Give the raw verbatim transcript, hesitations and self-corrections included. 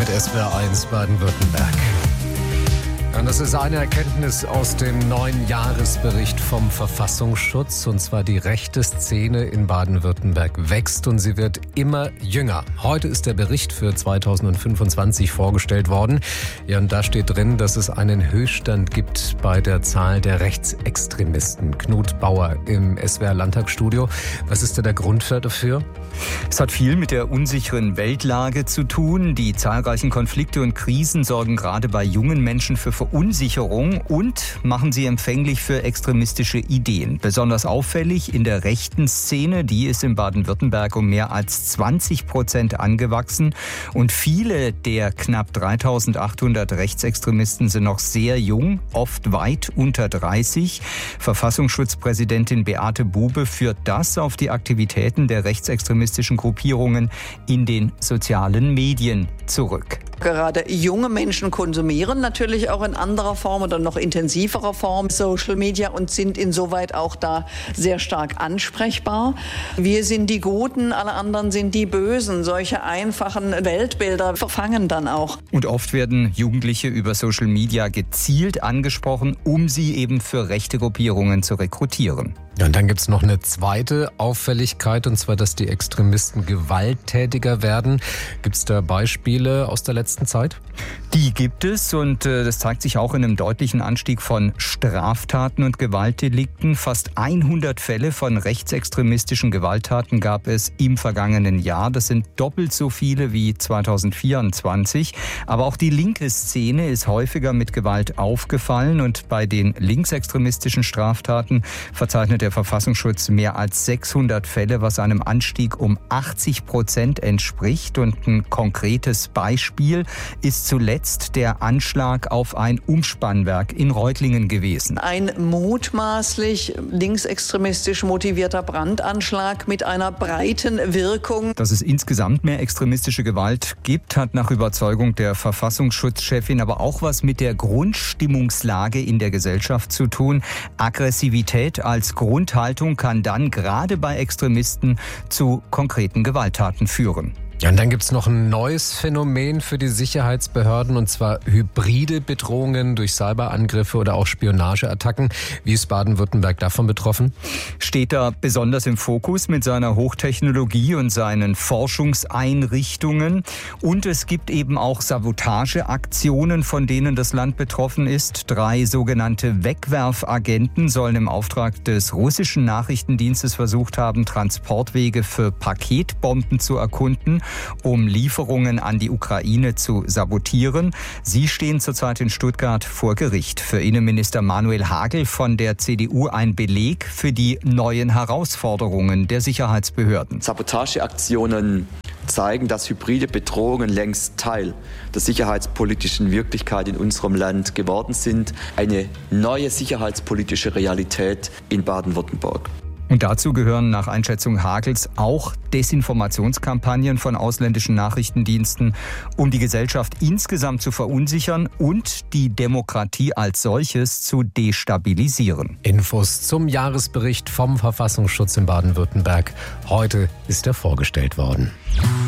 mit S W R eins Baden-Württemberg. Und das ist eine Erkenntnis aus dem neuen Jahresbericht vom Verfassungsschutz. Und zwar die rechte Szene in Baden-Württemberg wächst und sie wird immer jünger. Heute ist der Bericht für zweitausendfünfundzwanzig vorgestellt worden. Ja, und da steht drin, dass es einen Höchststand gibt bei der Zahl der Rechtsextremisten. Knut Bauer im S W R-Landtagsstudio. Was ist da der Grund dafür? Es hat viel mit der unsicheren Weltlage zu tun. Die zahlreichen Konflikte und Krisen sorgen gerade bei jungen Menschen für Verunsicherung und machen sie empfänglich für extremistische Ideen. Besonders auffällig in der rechten Szene, die ist in Baden-Württemberg um mehr als zwanzig Prozent angewachsen. Und viele der knapp dreitausendachthundert Rechtsextremisten sind noch sehr jung, oft weit unter dreißig. Verfassungsschutzpräsidentin Beate Bube führt das auf die Aktivitäten der rechtsextremistischen Gruppierungen in den sozialen Medien zurück. Gerade junge Menschen konsumieren natürlich auch in anderer Form oder noch intensiverer Form Social Media und sind insoweit auch da sehr stark ansprechbar. Wir sind die Guten, alle anderen sind die Bösen. Solche einfachen Weltbilder verfangen dann auch. Und oft werden Jugendliche über Social Media gezielt angesprochen, um sie eben für rechte Gruppierungen zu rekrutieren. Ja, und dann gibt es noch eine zweite Auffälligkeit, und zwar, dass die Extremisten gewalttätiger werden. Gibt es da Beispiele aus der letzten Zeit? Die gibt es und äh, das zeigt sich auch in einem deutlichen Anstieg von Straftaten und Gewaltdelikten. Fast hundert Fälle von rechtsextremistischen Gewalttaten gab es im vergangenen Jahr. Das sind doppelt so viele wie zweitausendvierundzwanzig. Aber auch die linke Szene ist häufiger mit Gewalt aufgefallen und bei den linksextremistischen Straftaten verzeichnet der Verfassungsschutz mehr als sechshundert Fälle, was einem Anstieg um achtzig Prozent entspricht. Und ein konkretes Beispiel ist zuletzt der Anschlag auf ein Umspannwerk in Reutlingen gewesen. Ein mutmaßlich linksextremistisch motivierter Brandanschlag mit einer breiten Wirkung. Dass es insgesamt mehr extremistische Gewalt gibt, hat nach Überzeugung der Verfassungsschutzchefin aber auch was mit der Grundstimmungslage in der Gesellschaft zu tun. Aggressivität als Grundhaltung kann dann gerade bei Extremisten zu konkreten Gewalttaten führen. Ja, und dann gibt's noch ein neues Phänomen für die Sicherheitsbehörden, und zwar hybride Bedrohungen durch Cyberangriffe oder auch Spionageattacken. Wie ist Baden-Württemberg davon betroffen? Steht da besonders im Fokus mit seiner Hochtechnologie und seinen Forschungseinrichtungen. Und es gibt eben auch Sabotageaktionen, von denen das Land betroffen ist. Drei sogenannte Wegwerfagenten sollen im Auftrag des russischen Nachrichtendienstes versucht haben, Transportwege für Paketbomben zu erkunden, um Lieferungen an die Ukraine zu sabotieren. Sie stehen zurzeit in Stuttgart vor Gericht. Für Innenminister Manuel Hagel von der C D U ein Beleg für die neuen Herausforderungen der Sicherheitsbehörden. Sabotageaktionen zeigen, dass hybride Bedrohungen längst Teil der sicherheitspolitischen Wirklichkeit in unserem Land geworden sind. Eine neue sicherheitspolitische Realität in Baden-Württemberg. Und dazu gehören nach Einschätzung Hagels auch Desinformationskampagnen von ausländischen Nachrichtendiensten, um die Gesellschaft insgesamt zu verunsichern und die Demokratie als solches zu destabilisieren. Infos zum Jahresbericht vom Verfassungsschutz in Baden-Württemberg. Heute ist er vorgestellt worden.